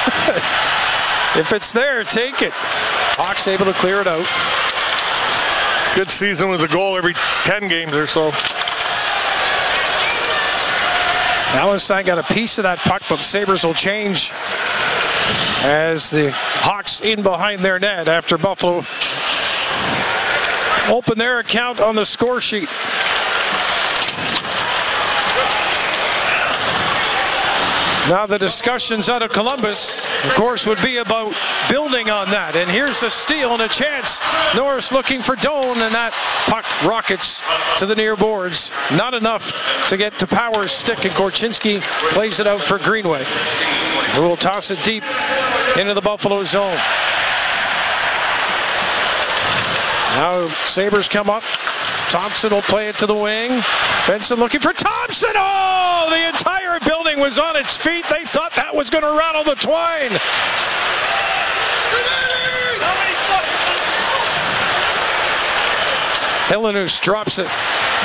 If it's there, take it. Hawks able to clear it out. Good season with a goal every 10 games or so. Allenstein got a piece of that puck, but the Sabres will change as the Hawks in behind their net after Buffalo open their account on the score sheet. Now the discussions out of Columbus, of course, would be about building on that. And here's a steal and a chance. Norris looking for Doan, and that puck rockets to the near boards. Not enough to get to Power's stick, and Korchinski plays it out for Greenway, who will toss it deep into the Buffalo zone. Now Sabres come up. Thompson will play it to the wing. Benson looking for Thompson. Oh, the entire building was on its feet. They thought that was going to rattle the twine. Hillenus drops it.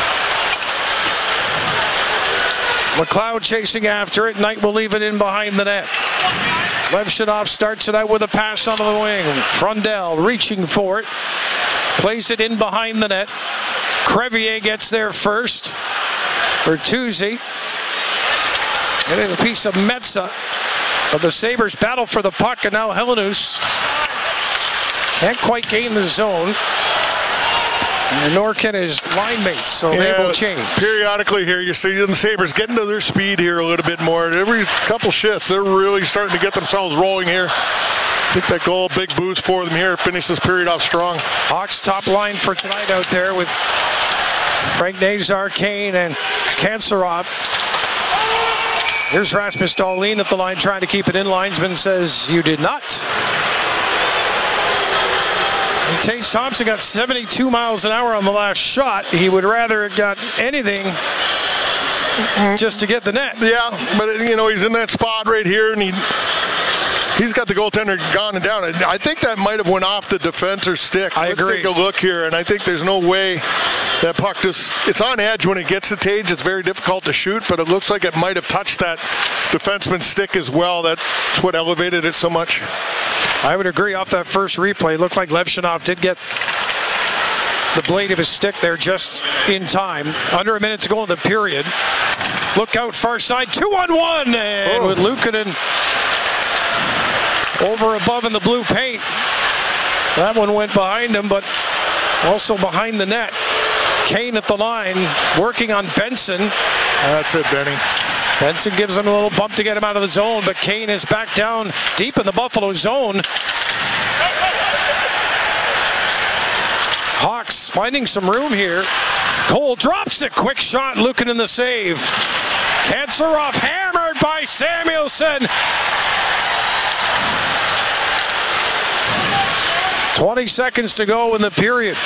McLeod chasing after it. Knight will leave it in behind the net. Levshunov starts it out with a pass onto the wing. Frundell reaching for it. Plays it in behind the net. Crevier gets there first. Bertuzzi. Getting a piece of Metsa. But the Sabres battle for the puck, and now Hillenus can't quite gain the zone. And nor can his line mates, so they will change. Periodically here, you see the Sabres getting to their speed here a little bit more. Every couple shifts, they're really starting to get themselves rolling here. I think that goal, big boost for them here, finish this period off strong. Hawks top line for tonight out there with Frank Nazar, Kane, and Kanserov. Here's Rasmus Dahlin at the line trying to keep it in. Linesman says, you did not. And Tage Thompson got 72 miles an hour on the last shot. He would rather have got anything just to get the net. Yeah, but you know, he's in that spot right here, and he's got the goaltender gone and down. I think that might have went off the defender's stick. Let's take a look here, and I think there's no way that puck it's on edge when it gets to Tage. It's very difficult to shoot, but it looks like it might have touched that defenseman's stick as well. That's what elevated it so much. I would agree. Off that first replay, it looked like Levshunov did get the blade of his stick there just in time. Under a minute to go in the period. Look out, far side, 2-on-1, and with Luukkonen over above in the blue paint. That one went behind him, but also behind the net. Kane at the line, working on Benson. That's it, Benny. Benson gives him a little bump to get him out of the zone, but Kane is back down deep in the Buffalo zone. Hawks finding some room here. Cole drops it, quick shot, Luukkonen the save. Kanserov hammered by Samuelsson. 20 seconds to go in the period.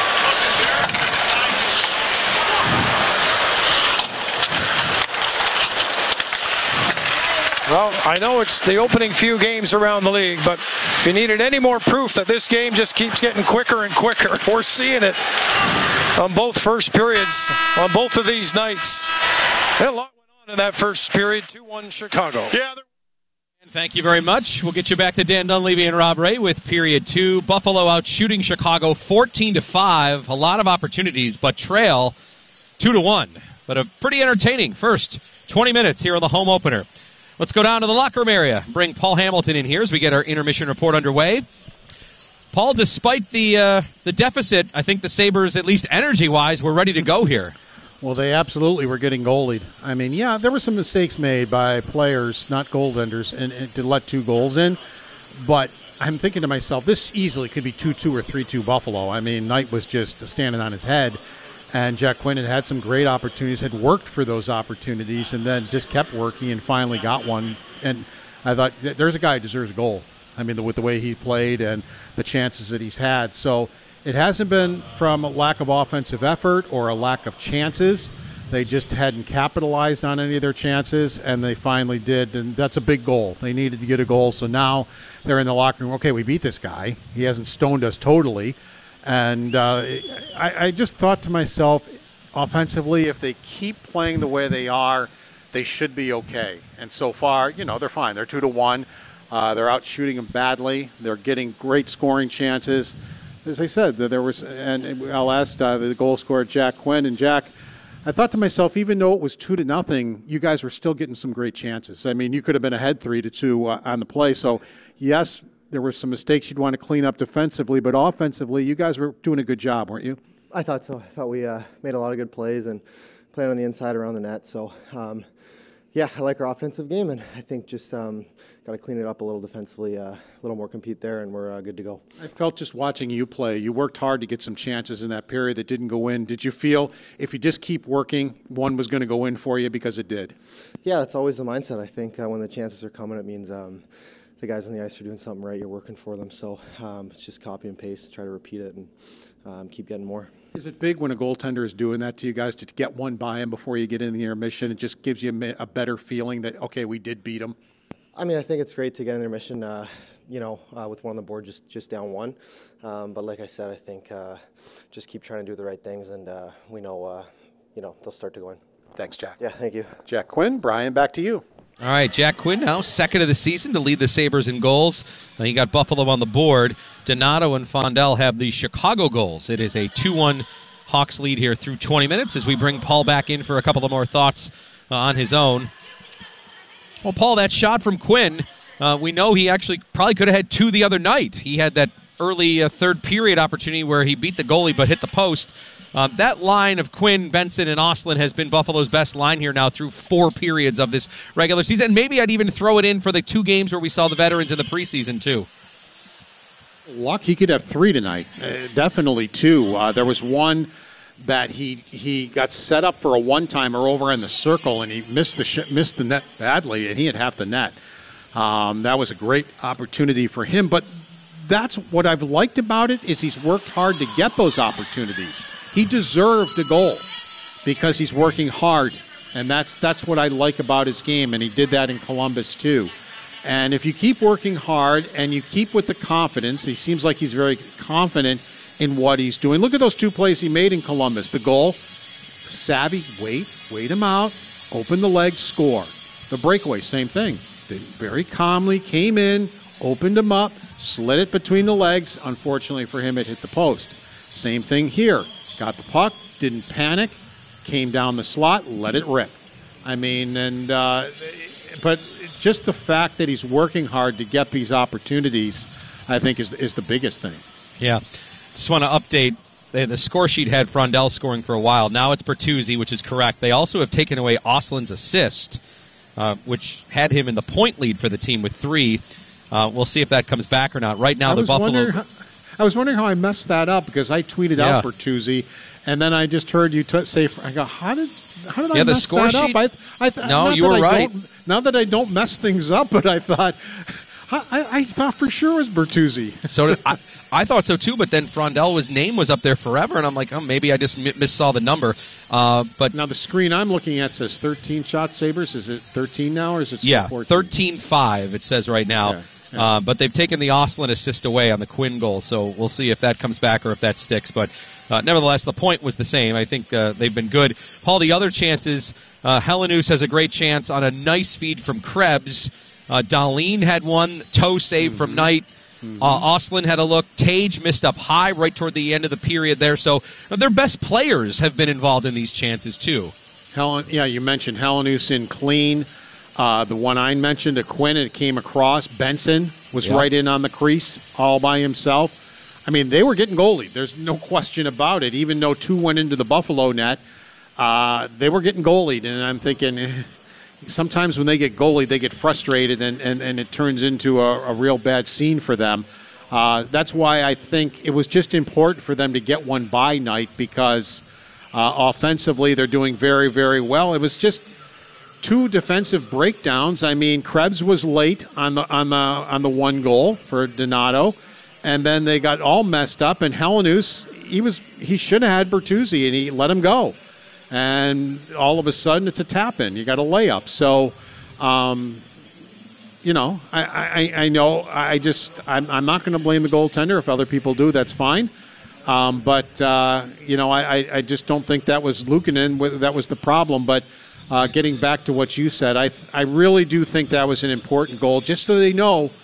Well, I know it's the opening few games around the league, but if you needed any more proof that this game just keeps getting quicker and quicker, we're seeing it on both first periods, on both of these nights. And a lot went on in that first period, 2-1 Chicago. Yeah. Thank you very much. We'll get you back to Dan Dunleavy and Rob Ray with period 2. Buffalo out shooting Chicago 14-5. A lot of opportunities, but trail 2-1. But a pretty entertaining first 20 minutes here on the home opener. Let's go down to the locker room area. Bring Paul Hamilton in here as we get our intermission report underway. Paul, despite the deficit, I think the Sabres, at least energy-wise, were ready to go here. Well, they absolutely were getting goalied. I mean, yeah, there were some mistakes made by players, not goaltenders, and to let 2 goals in. But I'm thinking to myself, this easily could be 2-2 or 3-2 Buffalo. I mean, Knight was just standing on his head. And Jack Quinn had some great opportunities, had worked for those opportunities, and then just kept working and finally got one. And I thought, there's a guy who deserves a goal. I mean, with the way he played and the chances that he's had. So it hasn't been from a lack of offensive effort or a lack of chances. They just hadn't capitalized on any of their chances, and they finally did, and that's a big goal. They needed to get a goal, so now they're in the locker room. Okay, we beat this guy. He hasn't stoned us totally. And I just thought to myself, offensively, if they keep playing the way they are, they should be okay. And so far, you know, they're fine. They're 2-1. They're out shooting them badly. They're getting great scoring chances. As I said, there was, and I'll ask the goal scorer, Jack Quinn. And Jack, I thought to myself, even though it was 2-0, you guys were still getting some great chances. I mean, you could have been ahead 3-2 on the play. So, yes, there were some mistakes you'd want to clean up defensively, but offensively, you guys were doing a good job, weren't you? I thought so. I thought we made a lot of good plays and played on the inside around the net. So, yeah, I like our offensive game, and I think just got to clean it up a little defensively, a little more compete there, and we're good to go. I felt just watching you play, you worked hard to get some chances in that period that didn't go in. Did you feel if you just keep working, one was going to go in for you because it did? Yeah, that's always the mindset. I think when the chances are coming, it means the guys on the ice are doing something right. You're working for them. So it's just copy and paste, try to repeat it, and keep getting more. Is it big when a goaltender is doing that to you guys to get one by him before you get in the intermission? It just gives you a better feeling that, okay, we did beat them? I mean, I think it's great to get in the intermission, with one on the board, just down one. But like I said, I think just keep trying to do the right things, and we know, they'll start to go in. Thanks, Jack. Yeah, thank you. Jack Quinn. Brian, back to you. All right, Jack Quinn now, second of the season to lead the Sabres in goals. You got Buffalo on the board. Donato and Fondell have the Chicago goals. It is a 2-1 Hawks lead here through 20 minutes as we bring Paul back in for a couple of more thoughts on his own. Well, Paul, that shot from Quinn, we know he actually probably could have had two the other night. He had that early third period opportunity where he beat the goalie but hit the post. That line of Quinn, Benson, and Ostlund has been Buffalo's best line here now through 4 periods of this regular season. And maybe I'd even throw it in for the 2 games where we saw the veterans in the preseason, too. Luck, he could have 3 tonight. Definitely 2. There was one that he got set up for a one-timer over in the circle, and he missed the net badly, and he had half the net. That was a great opportunity for him. But that's what I've liked about it is he's worked hard to get those opportunities. He deserved a goal because he's working hard, and that's what I like about his game, and he did that in Columbus too. And if you keep working hard and you keep with the confidence, he seems like he's very confident in what he's doing. Look at those 2 plays he made in Columbus. The goal, savvy, wait him out, open the legs, score. The breakaway, same thing. They very calmly came in, opened him up, slid it between the legs. Unfortunately for him, it hit the post. Same thing here. Got the puck, didn't panic, came down the slot, let it rip. I mean, but just the fact that he's working hard to get these opportunities, I think, is the biggest thing. Yeah. Just want to update. The score sheet had Frondell scoring for a while. Now it's Bertuzzi, which is correct. They also have taken away Ostlund's assist, which had him in the point lead for the team with 3. We'll see if that comes back or not. Right now, the Buffalo... I was wondering how I messed that up because I tweeted out Bertuzzi, and then I just heard you say, I go, how did I mess that up? No, you were right. Now that I don't mess things up, but I thought for sure it was Bertuzzi. So did I thought so too, but then Frondell's name was up there forever, and I'm like, oh, maybe I just missaw the number. But now the screen I'm looking at says 13 shot Sabres. Is it 13 now, or is it still 14? 13-5 it says right now. Okay. Yeah. But they've taken the Ostlund assist away on the Quinn goal, so we'll see if that comes back or if that sticks. But nevertheless, the point was the same. I think they've been good. Paul, the other chances, Helenius has a great chance on a nice feed from Krebs. Dahlin had one, toe save from Knight. Ostlund had a look. Tage missed up high right toward the end of the period there. So their best players have been involved in these chances too. You mentioned Helenius in clean. The one I mentioned, a Quinn, it came across. Benson was right in on the crease all by himself. I mean, they were getting goalied. There's no question about it. Even though 2 went into the Buffalo net, they were getting goalied. And I'm thinking, sometimes when they get goalied, they get frustrated, and it turns into a real bad scene for them. That's why I think it was just important for them to get one by Knight because offensively they're doing very, very well. It was just 2 defensive breakdowns. I mean, Krebs was late on the 1 goal for Donato, and then they got all messed up. And Helenius, he should have had Bertuzzi, and he let him go. And all of a sudden, it's a tap in. You got a layup. So, I know. I'm not going to blame the goaltender. If other people do, that's fine. But I just don't think that was Luukkonen. That was the problem. But getting back to what you said, I really do think that was an important goal, just so they know